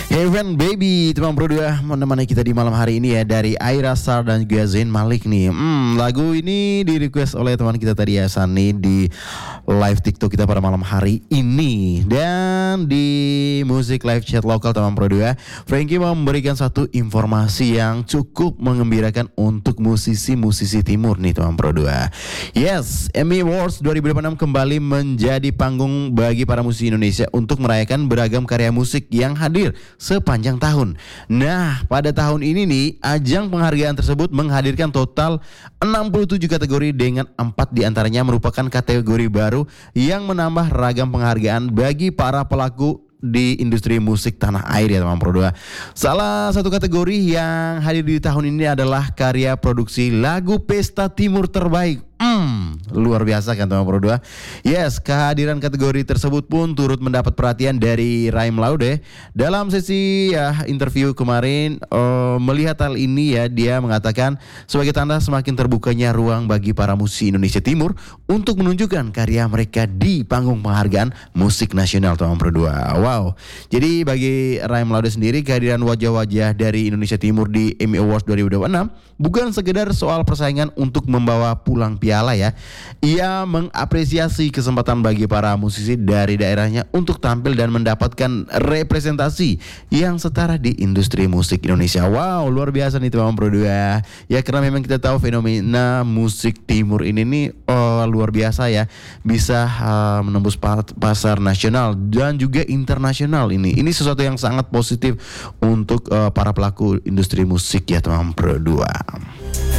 Heaven Baby, teman bro dua menemani kita di malam hari ini ya, dari Aira Star dan juga Zain Malik nih. Lagu ini di request oleh teman kita tadi ya, Sani, di live TikTok kita pada malam hari ini. Dan di musik live chat lokal teman bro dua, Frankie mau memberikan satu informasi yang cukup mengembirakan untuk musisi-musisi timur nih teman bro dua. Yes, Emmy Awards 2026 kembali menjadi panggung bagi para musisi Indonesia untuk merayakan beragam karya musik yang hadir sepanjang tahun. Nah, pada tahun ini nih, ajang penghargaan tersebut menghadirkan total 67 kategori dengan 4 diantaranya merupakan kategori baru yang menambah ragam penghargaan bagi para pelaku di industri musik tanah air ya teman bro. Salah satu kategori yang hadir di tahun ini adalah karya produksi lagu pesta timur terbaik. Luar biasa kan teman bro. Yes, kehadiran kategori tersebut pun turut mendapat perhatian dari Raim Laude. Dalam sesi interview kemarin, melihat hal ini ya, dia mengatakan sebagai tanda semakin terbukanya ruang bagi para musisi Indonesia Timur untuk menunjukkan karya mereka di panggung penghargaan musik nasional teman bro. Wow. Jadi bagi Raim Laude sendiri, kehadiran wajah-wajah dari Indonesia Timur di Emmy Awards 2026 bukan sekedar soal persaingan untuk membawa pulang piala ya. Ia mengapresiasi kesempatan bagi para musisi dari daerahnya untuk tampil dan mendapatkan representasi yang setara di industri musik Indonesia. Wow, luar biasa nih teman bro ya. Ya karena memang kita tahu fenomena musik timur ini nih luar biasa ya. Bisa menembus pasar nasional dan juga internasional ini. Ini sesuatu yang sangat positif untuk para pelaku industri musik ya teman bro.